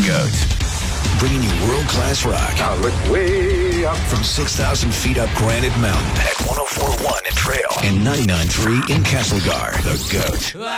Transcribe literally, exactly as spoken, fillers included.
GOAT. Bringing you world-class rock. Now look way up. From six thousand feet up Granite Mountain at one oh four point one in Trail and ninety-nine point three in Castlegar. The GOAT.